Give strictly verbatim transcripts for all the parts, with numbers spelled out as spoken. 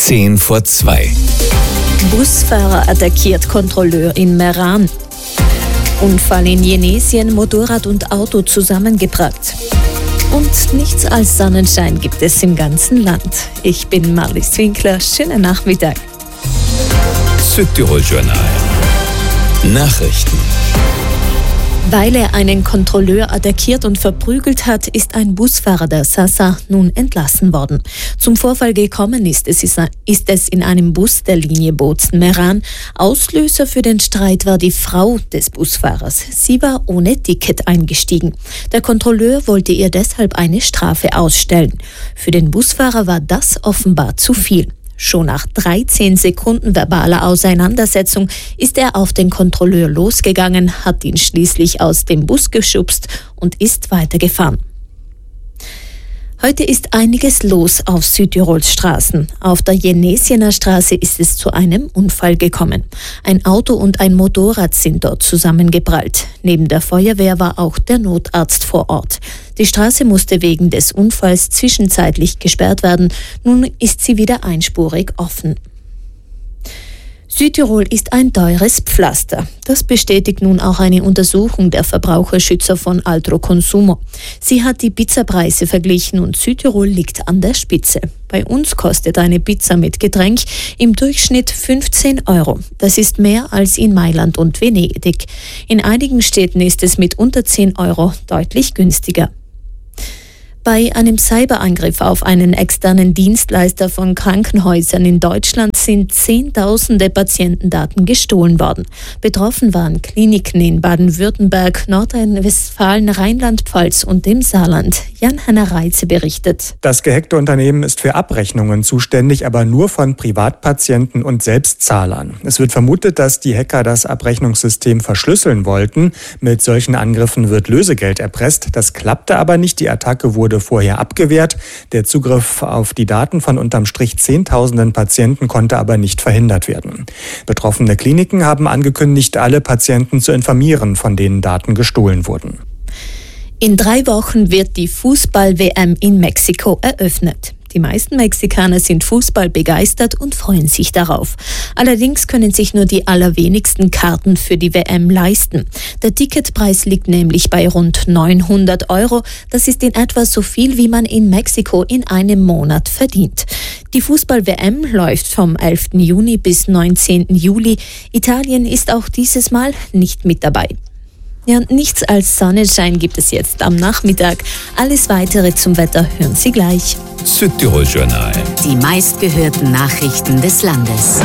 Zehn vor zwei. Busfahrer attackiert Kontrolleur in Meran. Unfall in Jenesien, Motorrad und Auto zusammengebracht. Und nichts als Sonnenschein gibt es im ganzen Land. Ich bin Marlies Winkler, schönen Nachmittag. Südtirol-Journal. Nachrichten. Weil er einen Kontrolleur attackiert und verprügelt hat, ist ein Busfahrer der Sasa nun entlassen worden. Zum Vorfall gekommen ist es, ist es in einem Bus der Linie Bozen-Meran. Auslöser für den Streit war die Frau des Busfahrers. Sie war ohne Ticket eingestiegen. Der Kontrolleur wollte ihr deshalb eine Strafe ausstellen. Für den Busfahrer war das offenbar zu viel. Schon nach dreizehn Sekunden verbaler Auseinandersetzung ist er auf den Kontrolleur losgegangen, hat ihn schließlich aus dem Bus geschubst und ist weitergefahren. Heute ist einiges los auf Südtirols Straßen. Auf der Jenesiener Straße ist es zu einem Unfall gekommen. Ein Auto und ein Motorrad sind dort zusammengeprallt. Neben der Feuerwehr war auch der Notarzt vor Ort. Die Straße musste wegen des Unfalls zwischenzeitlich gesperrt werden. Nun ist sie wieder einspurig offen. Südtirol ist ein teures Pflaster. Das bestätigt nun auch eine Untersuchung der Verbraucherschützer von Altro Consumo. Sie hat die Pizzapreise verglichen und Südtirol liegt an der Spitze. Bei uns kostet eine Pizza mit Getränk im Durchschnitt fünfzehn Euro. Das ist mehr als in Mailand und Venedig. In einigen Städten ist es mit unter zehn Euro deutlich günstiger. Bei einem Cyberangriff auf einen externen Dienstleister von Krankenhäusern in Deutschland sind Zehntausende Patientendaten gestohlen worden. Betroffen waren Kliniken in Baden-Württemberg, Nordrhein-Westfalen, Rheinland-Pfalz und dem Saarland. Jan-Henner Reitze berichtet. Das gehackte Unternehmen ist für Abrechnungen zuständig, aber nur von Privatpatienten und Selbstzahlern. Es wird vermutet, dass die Hacker das Abrechnungssystem verschlüsseln wollten. Mit solchen Angriffen wird Lösegeld erpresst. Das klappte aber nicht. Die Attacke wurde vorher abgewehrt. Der Zugriff auf die Daten von unterm Strich Zehntausenden Patienten konnte aber nicht verhindert werden. Betroffene Kliniken haben angekündigt, alle Patienten zu informieren, von denen Daten gestohlen wurden. In drei Wochen wird die Fußball-W M in Mexiko eröffnet. Die meisten Mexikaner sind Fußball begeistert und freuen sich darauf. Allerdings können sich nur die allerwenigsten Karten für die W M leisten. Der Ticketpreis liegt nämlich bei rund neunhundert Euro. Das ist in etwa so viel, wie man in Mexiko in einem Monat verdient. Die Fußball-W M läuft vom elften Juni bis neunzehnten Juli. Italien ist auch dieses Mal nicht mit dabei. Ja, nichts als Sonnenschein gibt es jetzt am Nachmittag. Alles Weitere zum Wetter hören Sie gleich. Südtirol-Journal. Die meistgehörten Nachrichten des Landes.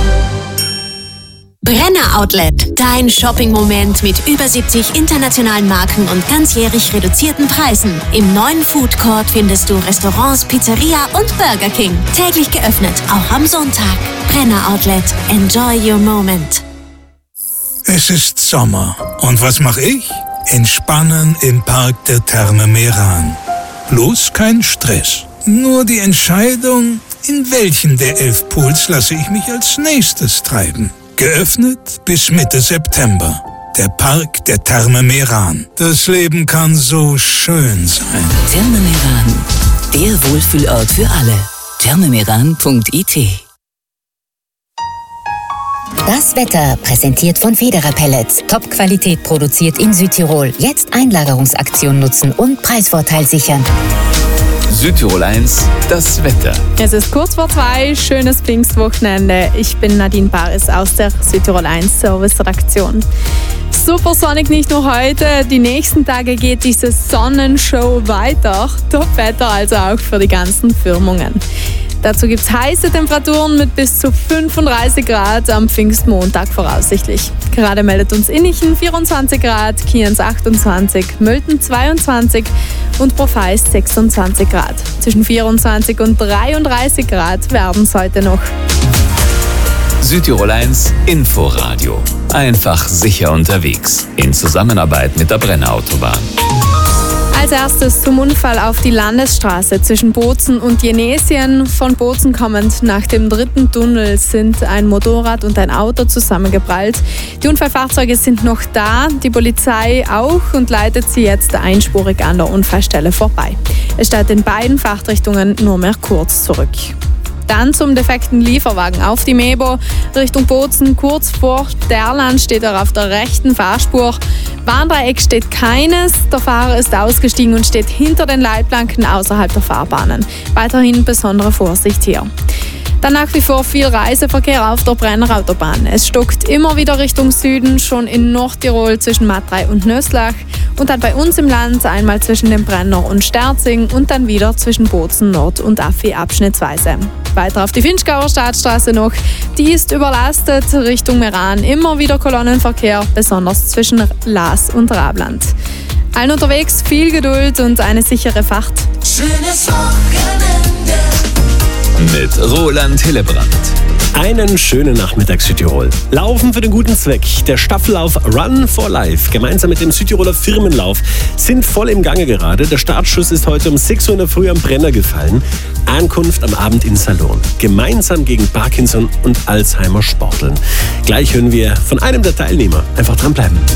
Brenner Outlet, dein Shopping-Moment mit über siebzig internationalen Marken und ganzjährig reduzierten Preisen. Im neuen Food Court findest du Restaurants, Pizzeria und Burger King. Täglich geöffnet, auch am Sonntag. Brenner Outlet, enjoy your moment. Es ist Sommer. Und was mache ich? Entspannen im Park der Therme Meran. Bloß kein Stress. Nur die Entscheidung, in welchen der elf Pools lasse ich mich als nächstes treiben. Geöffnet bis Mitte September. Der Park der Therme Meran. Das Leben kann so schön sein. Therme Meran, der Wohlfühlort für alle. thermemeran punkt I T. Das Wetter präsentiert von Federer Pellets. Top-Qualität produziert in Südtirol. Jetzt Einlagerungsaktion nutzen und Preisvorteil sichern. Südtirol eins, das Wetter. Es ist kurz vor zwei, schönes Pfingstwochenende. Ich bin Nadine Baris aus der Südtirol eins Service-Redaktion. Super sonnig nicht nur heute, die nächsten Tage geht diese Sonnenshow weiter. Top-Wetter also auch für die ganzen Firmungen. Dazu gibt es heiße Temperaturen mit bis zu fünfunddreißig Grad am Pfingstmontag voraussichtlich. Gerade meldet uns Innichen vierundzwanzig Grad, Kienz achtundzwanzig, Mölten zweiundzwanzig und Profeis sechsundzwanzig Grad. Zwischen vierundzwanzig und dreiunddreißig Grad werden es heute noch. Südtirol eins Inforadio. Einfach sicher unterwegs. In Zusammenarbeit mit der Brenner Autobahn. Als erstes zum Unfall auf die Landesstraße zwischen Bozen und Jenesien. Von Bozen kommend nach dem dritten Tunnel sind ein Motorrad und ein Auto zusammengeprallt. Die Unfallfahrzeuge sind noch da, die Polizei auch und leitet sie jetzt einspurig an der Unfallstelle vorbei. Es steht in beiden Fahrtrichtungen nur mehr kurz zurück. Dann zum defekten Lieferwagen auf die Mebo Richtung Bozen. Kurz vor Derland steht er auf der rechten Fahrspur. Warndreieck steht keines. Der Fahrer ist ausgestiegen und steht hinter den Leitplanken außerhalb der Fahrbahnen. Weiterhin besondere Vorsicht hier. Dann nach wie vor viel Reiseverkehr auf der Brennerautobahn. Es stockt immer wieder Richtung Süden, schon in Nordtirol zwischen Matrei und Nöslach und dann bei uns im Land einmal zwischen dem Brenner und Sterzing und dann wieder zwischen Bozen Nord und Affi abschnittsweise. Weiter auf die Vinschgauer Stadtstraße noch. Die ist überlastet Richtung Meran. Immer wieder Kolonnenverkehr, besonders zwischen Laas und Rabland. Allen unterwegs viel Geduld und eine sichere Fahrt. Schönes Wochenende mit Roland Hillebrand. Einen schönen Nachmittag Südtirol. Laufen für den guten Zweck. Der Staffellauf Run for Life gemeinsam mit dem Südtiroler Firmenlauf sind voll im Gange gerade. Der Startschuss ist heute um sechs Uhr in der Früh am Brenner gefallen. Ankunft am Abend in Salon. Gemeinsam gegen Parkinson und Alzheimer sporteln. Gleich hören wir von einem der Teilnehmer. Einfach dranbleiben.